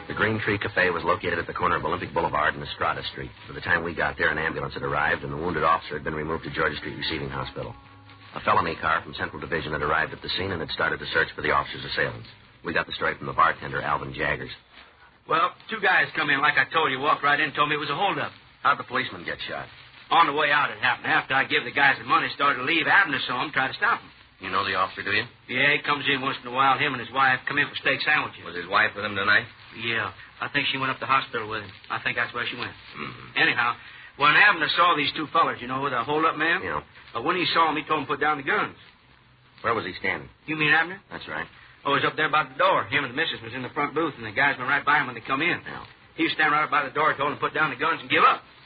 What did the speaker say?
The Green Tree Cafe was located at the corner of Olympic Boulevard and Estrada Street. By the time we got there, an ambulance had arrived, and the wounded officer had been removed to Georgia Street Receiving Hospital. A felony car from Central Division had arrived at the scene and had started to search for the officer's assailants. We got the story from the bartender, Alvin Jaggers. Well, two guys come in, like I told you, walked right in and told me it was a holdup. How'd the policeman get shot? On the way out, it happened. After I give the guys the money, started to leave, Abner saw him, tried to stop him. You know the officer, do you? Yeah, he comes in once in a while. Him and his wife come in for steak sandwiches. Was his wife with him tonight? Yeah, I think she went up to the hospital with him. I think that's where she went. Mm-hmm. Anyhow, when Abner saw these two fellers, the hold-up man? Yeah. When he saw them, he told them to put down the guns. Where was he standing? You mean Abner? That's right. Oh, he was up there by the door. Him and the missus was in the front booth, and the guys went right by him when they come in. Yeah. He was standing right up by the door, told them to put down the guns and give up.